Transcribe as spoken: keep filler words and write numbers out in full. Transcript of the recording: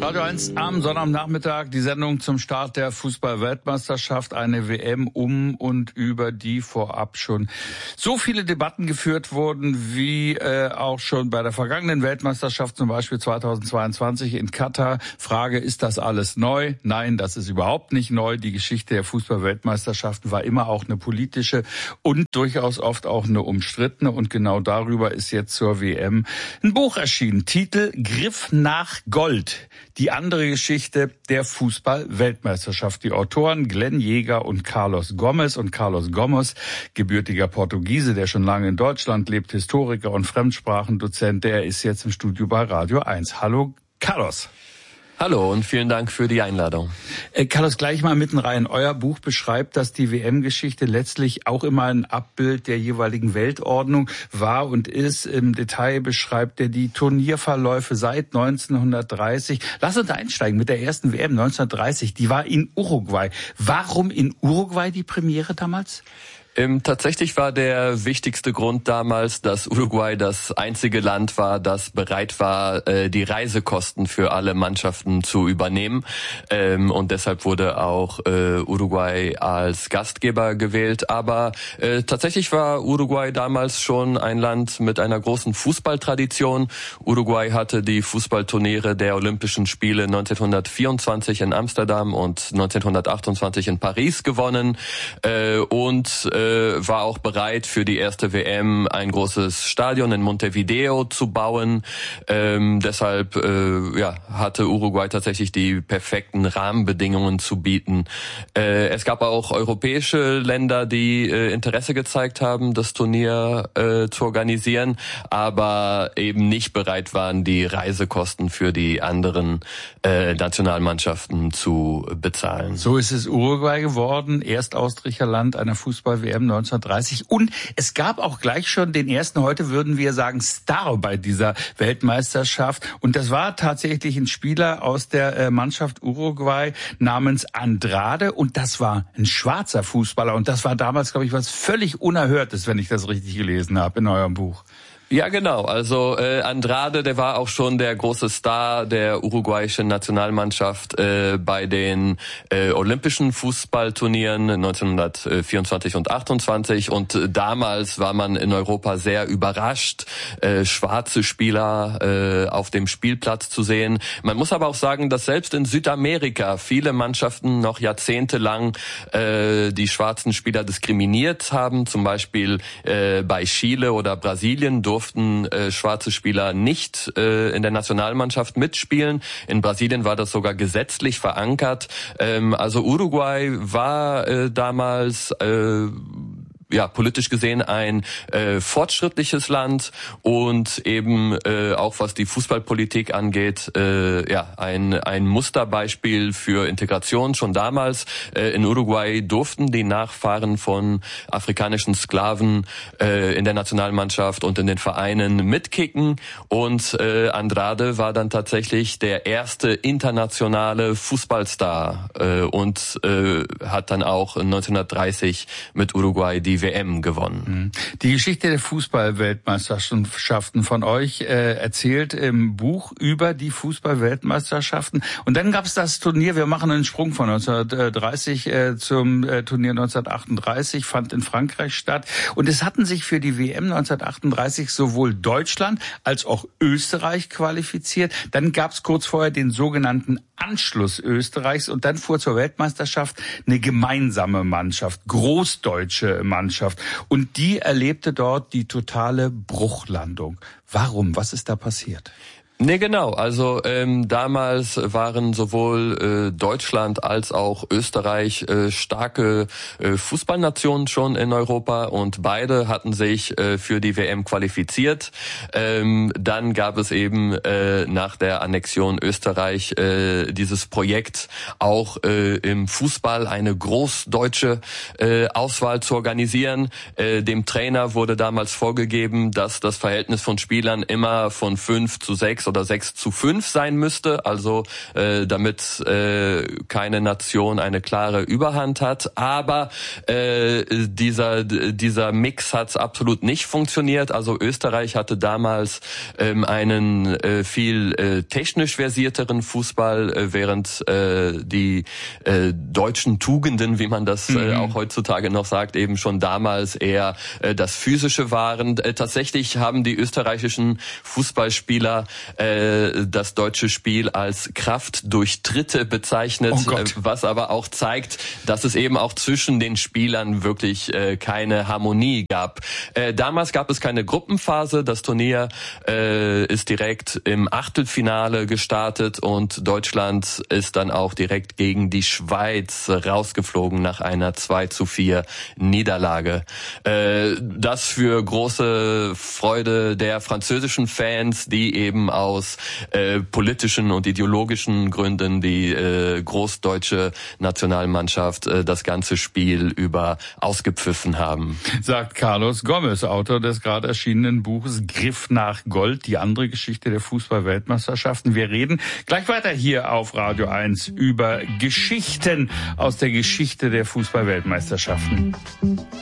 Radio eins am Sonnabendnachmittag, die Sendung zum Start der Fußball-Weltmeisterschaft, eine W M um und über die vorab schon so viele Debatten geführt wurden, wie äh, auch schon bei der vergangenen Weltmeisterschaft, zum Beispiel zweitausendzweiundzwanzig in Katar. Frage, ist das alles neu? Nein, das ist überhaupt nicht neu. Die Geschichte der Fußball-Weltmeisterschaften war immer auch eine politische und durchaus oft auch eine umstrittene. Und genau darüber ist jetzt zur W M ein Buch erschienen. Titel Griff nach Gold. Die andere Geschichte der Fußball-Weltmeisterschaft. Die Autoren Glenn Jäger und Carlos Gomes. Und Carlos Gomes, gebürtiger Portugiese, der schon lange in Deutschland lebt, Historiker und Fremdsprachendozent, der ist jetzt im Studio bei Radio eins. Hallo, Carlos. Hallo und vielen Dank für die Einladung. Äh, Carlos, gleich mal mitten rein. Euer Buch beschreibt, dass die W M-Geschichte letztlich auch immer ein Abbild der jeweiligen Weltordnung war und ist. Im Detail beschreibt er die Turnierverläufe seit neunzehnhundertdreißig. Lass uns einsteigen mit der ersten W M neunzehnhundertdreißig. Die war in Uruguay. Warum in Uruguay die Premiere damals? Ähm, tatsächlich war der wichtigste Grund damals, dass Uruguay das einzige Land war, das bereit war, äh, die Reisekosten für alle Mannschaften zu übernehmen. Ähm, und deshalb wurde auch äh, Uruguay als Gastgeber gewählt. Aber äh, tatsächlich war Uruguay damals schon ein Land mit einer großen Fußballtradition. Uruguay hatte die Fußballturniere der Olympischen Spiele neunzehnhundertvierundzwanzig in Amsterdam und neunzehnhundertachtundzwanzig in Paris gewonnen. Äh, und äh, war auch bereit, für die erste W M ein großes Stadion in Montevideo zu bauen. Ähm, deshalb äh, ja, hatte Uruguay tatsächlich die perfekten Rahmenbedingungen zu bieten. Äh, es gab auch europäische Länder, die äh, Interesse gezeigt haben, das Turnier äh, zu organisieren, aber eben nicht bereit waren, die Reisekosten für die anderen äh, Nationalmannschaften zu bezahlen. So ist es Uruguay geworden, Erstausrichterland einer Fußball-W M neunzehnhundertdreißig. Und es gab auch gleich schon den ersten, heute würden wir sagen, Star bei dieser Weltmeisterschaft. Und das war tatsächlich ein Spieler aus der Mannschaft Uruguay namens Andrade. Und das war ein schwarzer Fußballer. Und das war damals, glaube ich, was völlig Unerhörtes, wenn ich das richtig gelesen habe in eurem Buch. Ja, genau. Also äh, Andrade, der war auch schon der große Star der uruguayischen Nationalmannschaft äh, bei den äh, Olympischen Fußballturnieren neunzehnhundertvierundzwanzig und achtundzwanzig. Und äh, damals war man in Europa sehr überrascht, äh, schwarze Spieler äh, auf dem Spielplatz zu sehen. Man muss aber auch sagen, dass selbst in Südamerika viele Mannschaften noch jahrzehntelang äh, die schwarzen Spieler diskriminiert haben. Zum Beispiel äh, bei Chile oder Brasilien durften durften äh, schwarze Spieler nicht äh, in der Nationalmannschaft mitspielen. In Brasilien war das sogar gesetzlich verankert. Ähm, also Uruguay war äh, damals äh, ja politisch gesehen ein äh, fortschrittliches Land und eben äh, auch was die Fußballpolitik angeht, äh, ja ein ein Musterbeispiel für Integration schon damals. Äh, in Uruguay durften die Nachfahren von afrikanischen Sklaven äh, in der Nationalmannschaft und in den Vereinen mitkicken und äh, Andrade war dann tatsächlich der erste internationale Fußballstar äh, und äh, hat dann auch neunzehnhundertdreißig mit Uruguay die W M gewonnen. Die Geschichte der Fußball-Weltmeisterschaften von euch äh, erzählt im Buch über die Fußball-Weltmeisterschaften. Und dann gab es das Turnier, wir machen einen Sprung von neunzehnhundertdreißig äh, zum äh, Turnier neunzehnhundertachtunddreißig, fand in Frankreich statt. Und es hatten sich für die W M neunzehnhundertachtunddreißig sowohl Deutschland als auch Österreich qualifiziert. Dann gab es kurz vorher den sogenannten Anschluss Österreichs und dann fuhr zur Weltmeisterschaft eine gemeinsame Mannschaft, großdeutsche Mannschaft. Und die erlebte dort die totale Bruchlandung. Warum? Was ist da passiert? Nee, genau. Also ähm, damals waren sowohl äh, Deutschland als auch Österreich äh, starke äh, Fußballnationen schon in Europa und beide hatten sich äh, für die W M qualifiziert. Ähm, dann gab es eben äh, nach der Annexion Österreich äh, dieses Projekt auch äh, im Fußball eine großdeutsche äh, Auswahl zu organisieren. Äh, dem Trainer wurde damals vorgegeben, dass das Verhältnis von Spielern immer von fünf zu sechs oder sechs zu fünf sein müsste, also äh, damit äh, keine Nation eine klare Überhand hat. Aber äh, dieser dieser Mix hat absolut nicht funktioniert. Also Österreich hatte damals ähm, einen äh, viel äh, technisch versierteren Fußball, äh, während äh, die äh, deutschen Tugenden, wie man das äh, auch heutzutage noch sagt, eben schon damals eher äh, das Physische waren. Äh, tatsächlich haben die österreichischen Fußballspieler äh, das deutsche Spiel als Kraft durch Tritte bezeichnet, oh äh, was aber auch zeigt, dass es eben auch zwischen den Spielern wirklich äh, keine Harmonie gab. Äh, damals gab es keine Gruppenphase. Das Turnier äh, ist direkt im Achtelfinale gestartet und Deutschland ist dann auch direkt gegen die Schweiz rausgeflogen nach einer zwei zu vier Niederlage. Äh, das für große Freude der französischen Fans, die eben aus äh, politischen und ideologischen Gründen die äh, großdeutsche Nationalmannschaft äh, das ganze Spiel über ausgepfiffen haben. Sagt Carlos Gomez, Autor des gerade erschienenen Buches Griff nach Gold, die andere Geschichte der Fußball-Weltmeisterschaften. Wir reden gleich weiter hier auf Radio eins über Geschichten aus der Geschichte der Fußball-Weltmeisterschaften.